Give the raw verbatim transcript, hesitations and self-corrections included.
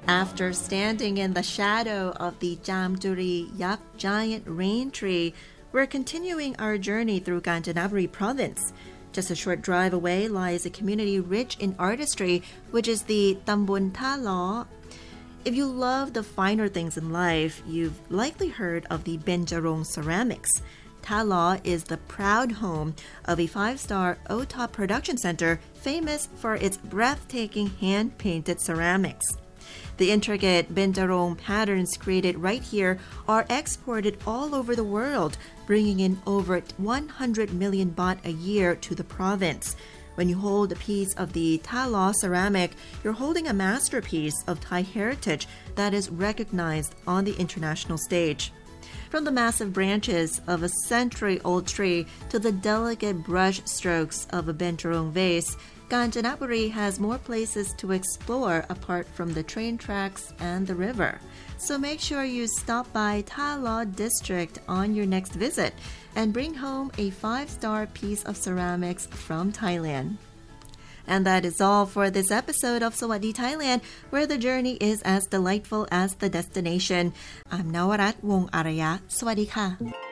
After standing in the shadow of the Jamturi Yak giant rain tree, we're continuing our journey through Kanchanaburi province. Just a short drive away lies a community rich in artistry, which is the Tambun Ta Law. If you love the finer things in life, you've likely heard of the Benjarong Ceramics. Ta Law is the proud home of a five-star O T O P production center famous for its breathtaking hand-painted ceramics. The intricate Benjarong patterns created right here are exported all over the world, bringing in over one hundred million baht a year to the province. When you hold a piece of the Ta Law ceramic, you're holding a masterpiece of Thai heritage that is recognized on the international stage. From the massive branches of a century-old tree to the delicate brush strokes of a Benjarong vase, Kanchanaburi has more places to explore apart from the train tracks and the river. So make sure you stop by Ta Law District on your next visit and bring home a five-star piece of ceramics from Thailand. And that is all for this episode of Sawadee Thailand, where the journey is as delightful as the destination. I'm Nawarat Wong Araya. Sawadee ka.